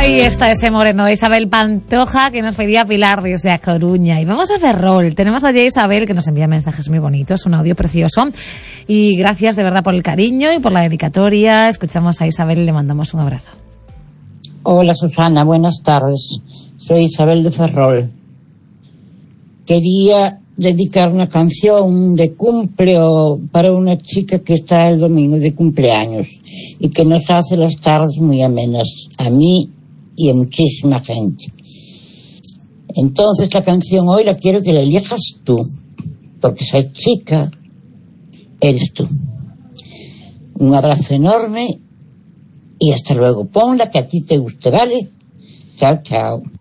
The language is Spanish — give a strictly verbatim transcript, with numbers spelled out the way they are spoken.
Ahí está ese moreno de Isabel Pantoja que nos pedía Pilar desde A Coruña. Y vamos a Ferrol. Tenemos allí a Isabel que nos envía mensajes muy bonitos, un audio precioso. Y gracias de verdad por el cariño y por la dedicatoria. Escuchamos a Isabel y le mandamos un abrazo. Hola Susana, buenas tardes. Soy Isabel de Ferrol. Quería dedicar una canción de cumple o para una chica que está el domingo de cumpleaños y que nos hace las tardes muy amenas a mí y a muchísima gente. Entonces la canción hoy la quiero que la elijas tú, porque esa chica eres tú. Un abrazo enorme y hasta luego. Ponla que a ti te guste, ¿vale? Chao, chao.